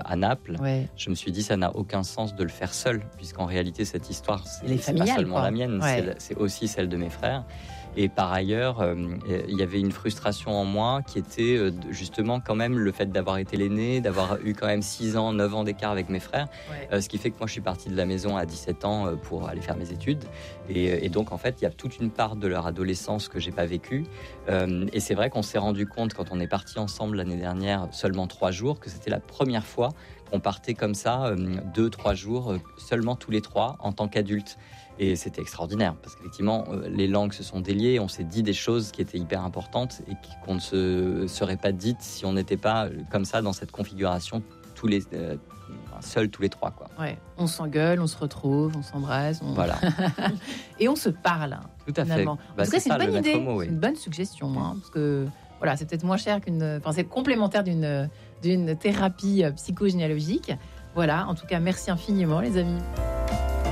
à Naples, Ouais. je me suis dit ça n'a aucun sens de le faire seul, puisqu'en réalité cette histoire Elle est c'est familiale, pas seulement quoi. la mienne, Ouais. c'est aussi celle de mes frères. Et par ailleurs, il y avait une frustration en moi qui était justement quand même le fait d'avoir été l'aîné, d'avoir eu quand même 6 ans, 9 ans d'écart avec mes frères. Ouais. Ce qui fait que moi, je suis parti de la maison à 17 ans pour aller faire mes études. Et donc, en fait, il y a toute une part de leur adolescence que j'ai pas vécue. Et c'est vrai qu'on s'est rendu compte, quand on est parti ensemble l'année dernière, seulement 3 jours, que c'était la première fois qu'on partait comme ça, 2-3 jours, seulement tous les 3, en tant qu'adultes. Et c'était extraordinaire, parce qu'effectivement, les langues se sont déliées, on s'est dit des choses qui étaient hyper importantes et qu'on ne se serait pas dites si on n'était pas comme ça, dans cette configuration, seuls tous les 3, quoi. Ouais. On s'engueule, on se retrouve, on s'embrasse. Voilà. Et on se parle. Tout à finalement. fait. En tout cas, c'est une ça, le bonne maître idée. mot, oui. C'est une bonne suggestion. Parce que voilà, c'est peut-être moins cher enfin, c'est complémentaire d'une thérapie psychogénéalogique. Voilà, en tout cas, merci infiniment, les amis.